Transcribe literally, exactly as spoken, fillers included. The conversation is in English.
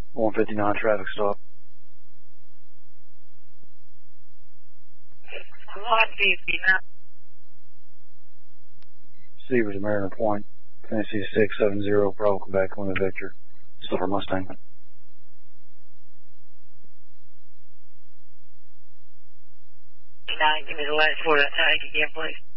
one fifty-nine traffic stop. one fifty-nine. Seavers, Mariner Point, Tennessee six seven zero, Bravo, Quebec, Lima Victor, Silver Mustang. Nine, give me the last four of that tag again, please.